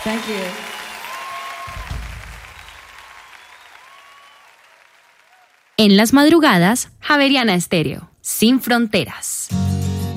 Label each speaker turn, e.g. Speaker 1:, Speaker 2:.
Speaker 1: Thank you.
Speaker 2: En las madrugadas, Javeriana Estéreo, sin fronteras.